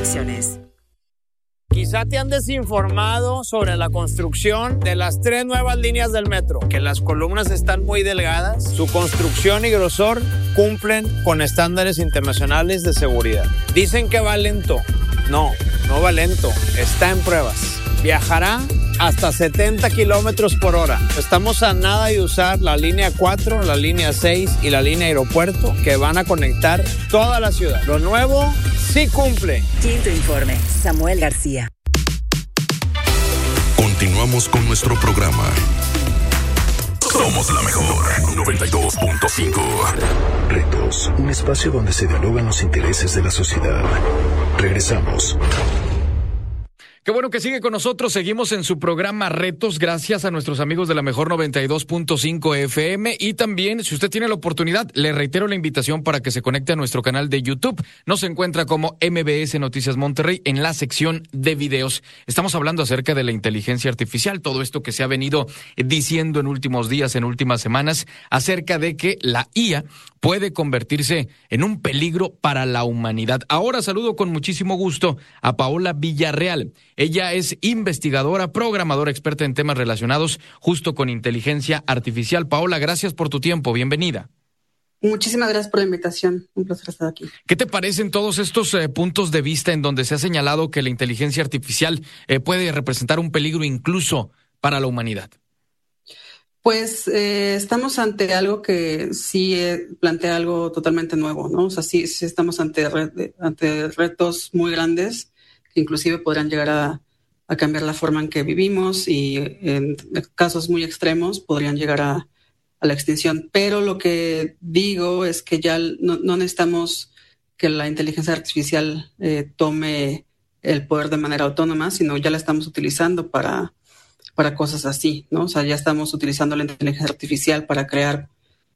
restricciones. Quizá te han desinformado sobre la construcción de las 3 nuevas líneas del metro, que las columnas están muy delgadas, su construcción y grosor cumplen con estándares internacionales de seguridad. Dicen que va lento. No va lento, está en pruebas. Viajará hasta 70 kilómetros por hora. Estamos a nada de usar la línea 4, la línea 6 y la línea aeropuerto, que van a conectar toda la ciudad. Lo nuevo sí cumple. Quinto informe, Samuel García. Continuamos con nuestro programa. Somos la mejor 92.5. Retos, un espacio donde se dialogan los intereses de la sociedad. Regresamos. Qué bueno que sigue con nosotros. Seguimos en su programa Retos, gracias a nuestros amigos de la mejor 92.5 FM. Y también, si usted tiene la oportunidad, le reitero la invitación para que se conecte a nuestro canal de YouTube. Nos encuentra como MBS Noticias Monterrey en la sección de videos. Estamos hablando acerca de la inteligencia artificial, todo esto que se ha venido diciendo en últimos días, en últimas semanas, acerca de que la IA puede convertirse en un peligro para la humanidad. Ahora saludo con muchísimo gusto a Paola Villarreal. Ella es investigadora, programadora, experta en temas relacionados justo con inteligencia artificial. Paola, gracias por tu tiempo. Bienvenida. Muchísimas gracias por la invitación. Un placer estar aquí. ¿Qué te parecen todos estos puntos de vista en donde se ha señalado que la inteligencia artificial puede representar un peligro incluso para la humanidad? Pues estamos ante algo que sí plantea algo totalmente nuevo, ¿no? O sea, sí estamos ante retos muy grandes que inclusive podrán llegar a cambiar la forma en que vivimos y en casos muy extremos podrían llegar a la extinción. Pero lo que digo es que ya no necesitamos que la inteligencia artificial tome el poder de manera autónoma, sino ya la estamos utilizando para cosas así, ¿no? O sea, ya estamos utilizando la inteligencia artificial para crear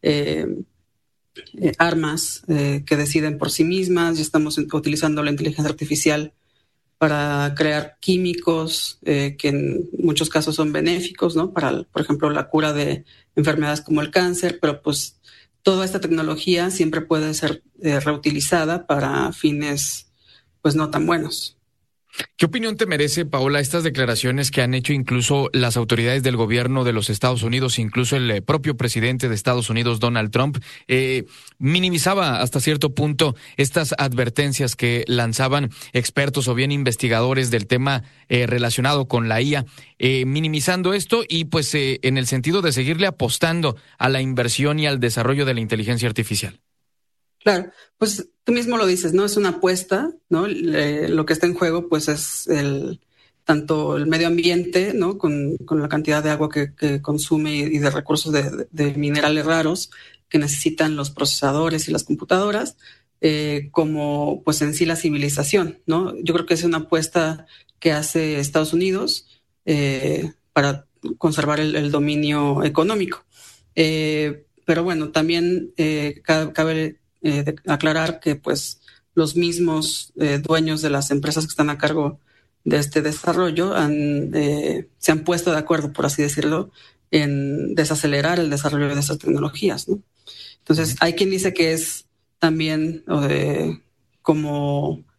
armas que deciden por sí mismas, ya estamos utilizando la inteligencia artificial para crear químicos que en muchos casos son benéficos, ¿no? Para, por ejemplo, la cura de enfermedades como el cáncer, pero pues toda esta tecnología siempre puede ser reutilizada para fines pues no tan buenos. ¿Qué opinión te merece, Paola, estas declaraciones que han hecho incluso las autoridades del gobierno de los Estados Unidos, incluso el propio presidente de Estados Unidos, Donald Trump, minimizaba hasta cierto punto estas advertencias que lanzaban expertos o bien investigadores del tema relacionado con la IA, minimizando esto y pues en el sentido de seguirle apostando a la inversión y al desarrollo de la inteligencia artificial? Claro, pues tú mismo lo dices, ¿no? Es una apuesta, ¿no? Lo que está en juego, pues es tanto el medio ambiente, ¿no? Con la cantidad de agua que consume y de recursos de minerales raros que necesitan los procesadores y las computadoras, como pues en sí la civilización, ¿no? Yo creo que es una apuesta que hace Estados Unidos para conservar el dominio económico. Pero bueno, también cabe aclarar que pues los mismos dueños de las empresas que están a cargo de este desarrollo se han puesto de acuerdo, por así decirlo, en desacelerar el desarrollo de esas tecnologías, ¿no? Entonces hay quien dice que es también como